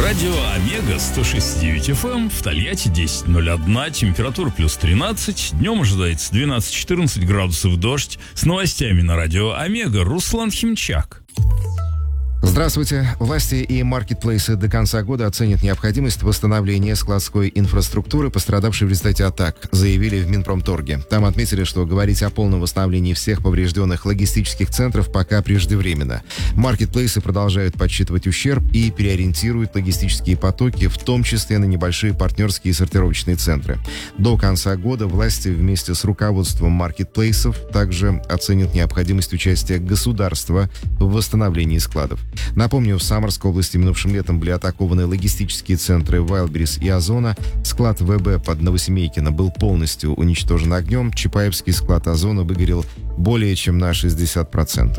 Радио Омега 106.9 FM, в Тольятти 10.01, температура плюс 13, днем ожидается 12-14 градусов, дождь. С новостями на Радио Омега Руслан Химчак. Здравствуйте. Власти и маркетплейсы до конца года оценят необходимость восстановления складской инфраструктуры, пострадавшей в результате атак, заявили в Минпромторге. Там отметили, что говорить о полном восстановлении всех поврежденных логистических центров пока преждевременно. Маркетплейсы продолжают подсчитывать ущерб и переориентируют логистические потоки, в том числе на небольшие партнерские сортировочные центры. До конца года власти вместе с руководством маркетплейсов также оценят необходимость участия государства в восстановлении складов. Напомню, в Самарской области минувшим летом были атакованы логистические центры Wildberries и Озона. Склад ВБ под Новосемейкино был полностью уничтожен огнем. Чапаевский склад Озона выгорел более чем на 60%.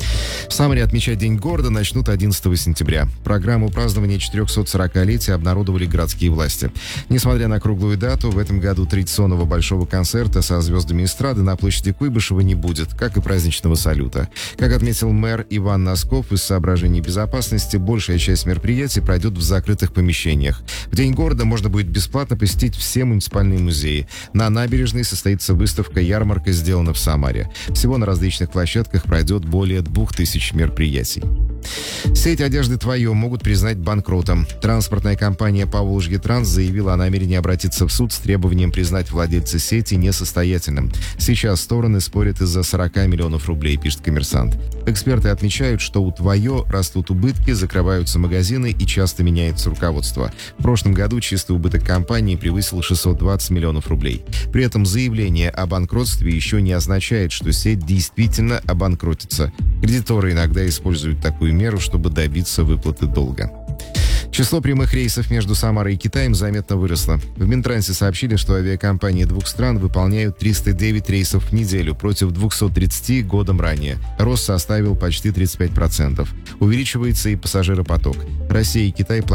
В Самаре отмечать День города начнут 11 сентября. Программу празднования 440-летия обнародовали городские власти. Несмотря на круглую дату, в этом году традиционного большого концерта со звездами эстрады на площади Куйбышева не будет, как и праздничного салюта. Как отметил мэр Иван Носков, из соображений безопасности большая часть мероприятий пройдет в закрытых помещениях. В День города можно будет бесплатно посетить все муниципальные музеи. На набережной состоится выставка-ярмарка «Сделано в Самаре». Всего на различных площадках пройдет более 2000 мероприятий. Сеть одежды «Твое» могут признать банкротом. Транспортная компания «Поволжьетранс» заявила о намерении обратиться в суд с требованием признать владельца сети несостоятельным. Сейчас стороны спорят из-за 40 миллионов рублей, пишет «Коммерсант». Эксперты отмечают, что у «Твое» растут убытки, закрываются магазины и часто меняется руководство. В прошлом году чистый убыток компании превысил 620 миллионов рублей. При этом заявление о банкротстве еще не означает, что сеть действительно обанкротится. Кредиторы иногда используют такую меру, чтобы добиться выплаты долга. Число прямых рейсов между Самарой и Китаем заметно выросло. В Минтрансе сообщили, что авиакомпании двух стран выполняют 309 рейсов в неделю против 230 годом ранее. Рост составил почти 35%. Увеличивается и пассажиропоток. Россия и Китай